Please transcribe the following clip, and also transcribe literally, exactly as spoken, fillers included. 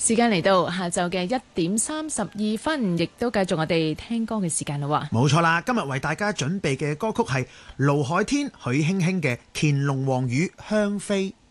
時間嚟到下晝嘅一點三十二分，亦都繼續我哋聽歌嘅時間啦。 冇錯啦，今日為大家準備嘅歌曲係盧海天、許卿卿嘅《乾隆皇語香飛》。